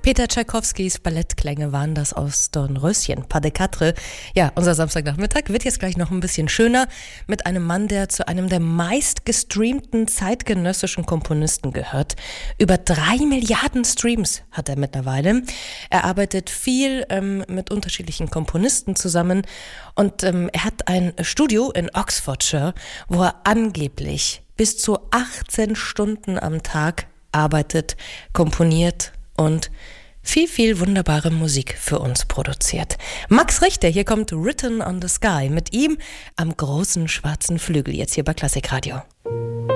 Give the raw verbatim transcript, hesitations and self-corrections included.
Peter Tschaikowskis Ballettklänge waren das aus Dornröschen, Pas de Quatre. Ja, unser Samstagnachmittag wird jetzt gleich noch ein bisschen schöner mit einem Mann, der zu einem der meistgestreamten zeitgenössischen Komponisten gehört. Über drei Milliarden Streams hat er mittlerweile. Er arbeitet viel ähm, mit unterschiedlichen Komponisten zusammen und ähm, er hat ein Studio in Oxfordshire, wo er angeblich bis zu achtzehn Stunden am Tag arbeitet, komponiert und viel, viel wunderbare Musik für uns produziert. Max Richter, hier kommt Written on the Sky mit ihm am großen schwarzen Flügel, jetzt hier bei Klassikradio.